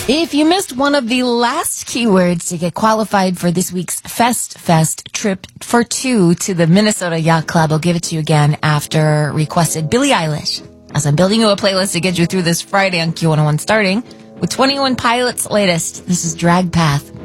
If you missed one of the last keywords to get qualified for this week's Fest trip for two to the Minnesota Yacht Club, I'll give it to you again after requested Billie Eilish. As I'm building you a playlist to get you through this Friday on Q101 starting with 21 Pilots' latest. This is Drag Path.